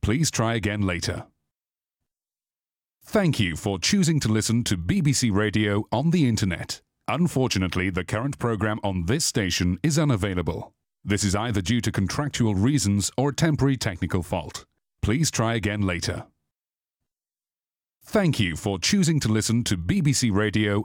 Please try again later. Thank you for choosing to listen to BBC Radio on the Internet. Unfortunately, the current program on this station is unavailable. This is either due to contractual reasons or a temporary technical fault. Please try again later. Thank you for choosing to listen to BBC Radio